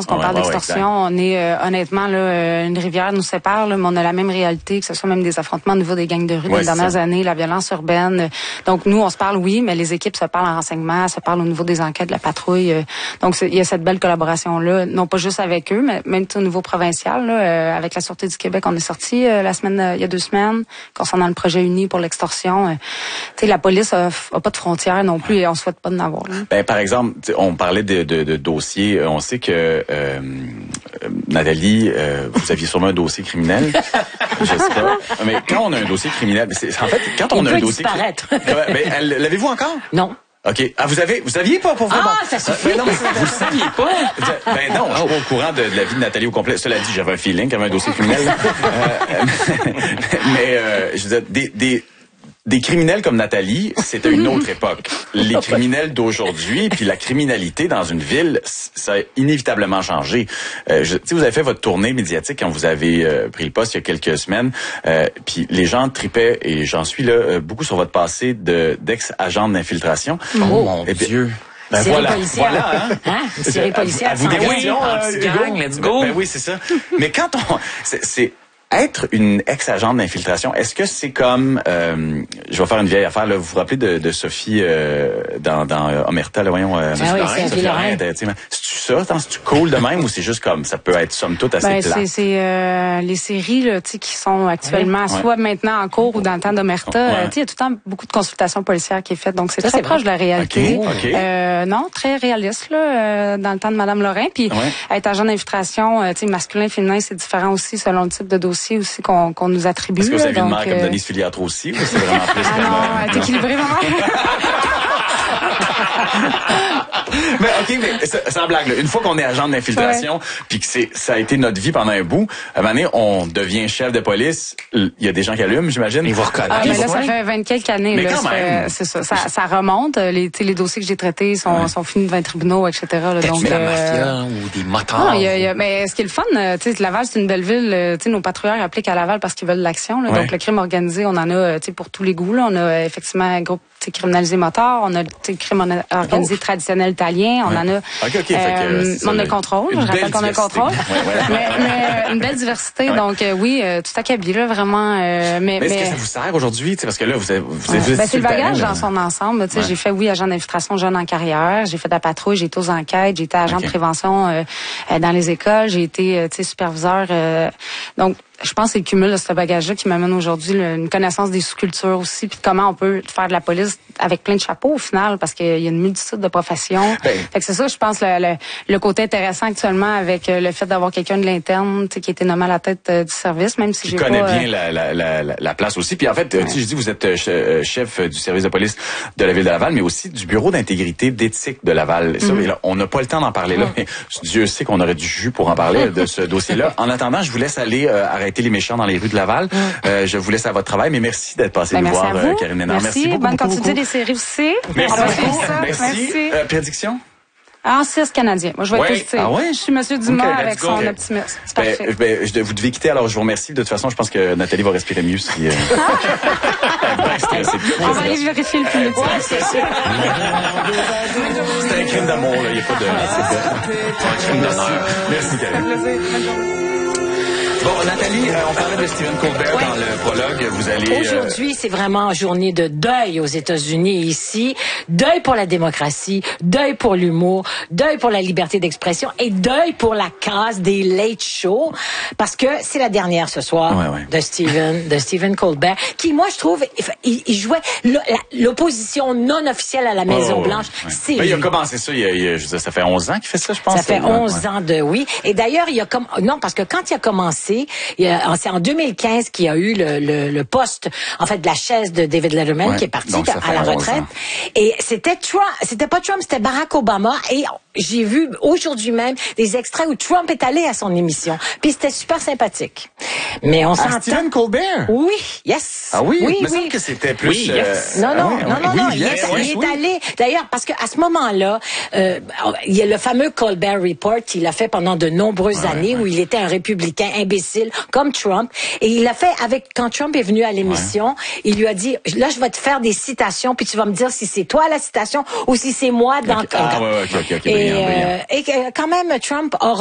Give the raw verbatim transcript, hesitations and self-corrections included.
pense qu'on ouais, parle ouais, d'extorsion. Ouais, on est euh, honnêtement là, euh, une rivière nous sépare, là, mais on a la même réalité, que ce soit même des affrontements au niveau des gangs de rue ouais, des dernières ça. années, la violence urbaine. Donc nous, on se parle, oui, mais les équipes se parlent en renseignement, se parlent au niveau des enquêtes, de la patrouille. Euh, donc il y a cette belle collaboration là, non pas juste avec eux, mais même au niveau provincial. Là, euh, avec la Sûreté du Québec, on est sorti euh, la semaine, euh, il y a deux semaines, concernant le projet uni pour l'extorsion. Euh, tu sais, la police a, a pas de frontières non plus et on souhaite pas d'en avoir. Là. Ben par exemple, on parlait de, de, de dossiers. On sait que euh, Nathalie, euh, vous aviez sûrement un dossier criminel. Je sais pas. Mais quand on a un dossier criminel, c'est, en fait, quand on Il a peut un dossier, disparaître. ben, l'avez-vous encore? Non. OK. Ah, vous avez, vous aviez pas pour vraiment? Ah, ça suffit. Ben non, mais vous le saviez pas? Ben non, je suis pas au courant de, de la vie de Nathalie au complet. Cela dit, j'avais un feeling qu'il y avait un dossier criminel. euh, mais, euh, je veux dire, des, des, des criminels comme Nathalie, c'était une autre époque. Les criminels d'aujourd'hui, puis la criminalité dans une ville, ça a inévitablement changé. Euh, je, vous avez fait votre tournée médiatique quand vous avez euh, pris le poste il y a quelques semaines, euh, puis les gens tripaient, et j'en suis là, euh, beaucoup sur votre passé de d'ex-agent d'infiltration. Oh, mon et Dieu! Ben série voilà, policière. Voilà, hein? hein? Une série policière. À vous des questions, oui, gang, let's go. Ben, ben oui, c'est ça. Mais quand on... c'est, c'est être une ex-agente d'infiltration, est-ce que c'est comme... Euh, je vais faire une vieille affaire, là. Vous vous rappelez de, de Sophie euh, dans, dans euh, Omerta, là, voyons... Euh, ah oui, c'est Sophie Lorraine. C'est-tu ça? C'est-tu cool de même ou c'est juste comme... Ça peut être, somme toute, assez ben, plat? C'est, c'est euh, les séries là, qui sont actuellement ouais. soit maintenant en cours ou dans le temps d'Omerta. Ouais. Euh, il y a tout le temps beaucoup de consultations policières qui est faite. Donc, c'est ça, très c'est proche vrai. de la réalité. Okay, okay. Euh, non, très réaliste là, euh, dans le temps de Madame Lorrain. Puis, ouais. être agent d'infiltration, euh, masculin, féminin, c'est différent aussi selon le type de dossier aussi qu'on qu'on nous attribue. Est-ce que vous avez là, une donc, mère comme euh... Denise Filiatro aussi ou c'est vraiment plus ah comme... non, elle est équilibrée vraiment. Mais OK, mais sans blague, là, une fois qu'on est agent d'infiltration, puis ouais. que c'est ça a été notre vie pendant un bout, à un moment donné, on devient chef de police, il y a des gens qui allument, j'imagine. Ils vous reconnaissent. Ah, mais là, ça fait vingt quelques années. Mais là, quand même. C'est ça, ça, ça remonte. Les, les dossiers que j'ai traités sont, ouais. sont finis devant les tribunaux, et cetera. Là, donc, de la euh... mafia ou des motards? Non, y a, y a, mais ce qui est le fun, tu sais, Laval, c'est une belle ville. Tu sais, nos patrouilleurs appliquent à Laval parce qu'ils veulent de l'action. Là, ouais. Donc, le crime organisé, on en a, tu sais, pour tous les goûts. Là, on a effectivement un groupe criminalisé moteur, on a le crime organisé oh. traditionnel italien, on ouais. en a okay, okay, euh, on a le contrôle, je rappelle qu'on a le contrôle, ouais, ouais. mais, mais une belle diversité, ouais. donc euh, oui, euh, tout acabit là, vraiment. Euh, mais, mais est-ce mais... que ça vous sert aujourd'hui, parce que là, vous avez, vous ouais. avez ben, c'est le bagage terrain, dans son ensemble. Ouais. J'ai fait, oui, agent d'infiltration jeune en carrière, j'ai fait de la patrouille, j'ai été aux enquêtes, j'ai été agent okay. de prévention euh, dans les écoles, j'ai été euh, superviseur, euh, donc je pense que c'est le cumul de ce bagage-là qui m'amène aujourd'hui là, une connaissance des sous-cultures aussi, puis comment on peut faire de la police avec plein de chapeaux au final, parce qu'il y a une multitude de professions. Ben. Fait que c'est ça, je pense, le, le, le côté intéressant actuellement avec le fait d'avoir quelqu'un de l'interne qui a été nommé à la tête euh, du service, même si qui j'ai connaît pas, bien euh... la, la, la, la place aussi. Puis en fait, ouais. tu je dis, vous êtes euh, chef du service de police de la ville de Laval, mais aussi du bureau d'intégrité d'éthique de Laval. Mm-hmm. Ça, et là, on n'a pas le temps d'en parler là, mais Dieu sait qu'on aurait du jus pour en parler de ce dossier-là. En attendant, je vous laisse aller euh, arrêter les méchants dans les rues de Laval. Mm. Euh, je vous laisse à votre travail, mais merci d'être passé ben, nous voir, euh, Karine Ménard. Merci, merci beaucoup. Bonne beaucoup, continuité beaucoup. des séries aussi. Merci beaucoup. Merci. merci. Euh, prédiction? En six Canadiens. Moi, je vais ouais. être positive. Ah ouais? Je suis Monsieur Dumas okay, avec go. son okay. optimisme. C'est ben, parfait. Ben, je, vous devez quitter, alors je vous remercie. De toute façon, je pense que Nathalie va respirer mieux si... Euh... On va aller vérifier le plus. Ouais, c'est sûr. C'est un crime d'amour, là. Il n'y a pas de... C'est un crime d'honneur. Merci, Karine. Bon, Nathalie, euh, on parlait de Stephen Colbert ouais. dans le prologue. Vous allez... Aujourd'hui, euh... c'est vraiment journée de deuil aux États-Unis ici. Deuil pour la démocratie, deuil pour l'humour, deuil pour la liberté d'expression et deuil pour la case des late shows. Parce que c'est la dernière ce soir ouais, ouais. de Stephen, de Stephen Colbert, qui, moi, je trouve, il, il jouait l'opposition non officielle à la Maison-Blanche. Oh, ouais. C'est ben, il a commencé ça, il y a, il y a, je veux dire, ça fait onze ans qu'il fait ça, je pense. Ça fait onze ouais. ans de oui. Et d'ailleurs, il y a comme... Non, parce que quand il a commencé, c'est en deux mille quinze qu'il y a eu le, le, le poste, en fait, de la chaise de David Letterman ouais, qui est parti à la retraite. Et c'était Trump, c'était pas Trump, c'était Barack Obama. Et j'ai vu aujourd'hui même des extraits où Trump est allé à son émission. Puis c'était super sympathique. Mais on s'entend. Stephen Colbert? Oui, yes. Ah oui? Oui, il me oui. semble que c'était plus... Oui, yes. Euh, non, non, ah, non, non, oui, non. Oui, il, yes, est, oui, il est oui. allé. D'ailleurs, parce qu'à ce moment-là, euh, il y a le fameux Colbert Report qu'il a fait pendant de nombreuses ah, années ouais, où ouais. il était un républicain imbécile comme Trump. Et il l'a fait avec, quand Trump est venu à l'émission, ouais. il lui a dit, là, je vais te faire des citations, puis tu vas me dire si c'est toi la citation ou si c'est moi dans... Okay. Ah, ouais, ouais, ok, ok, ok. Et, brillant, brillant. Euh, et quand même, Trump a